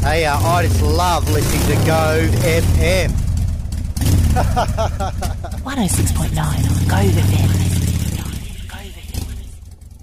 Hey, I just love listening to Go FM. 106.9 on Go FM.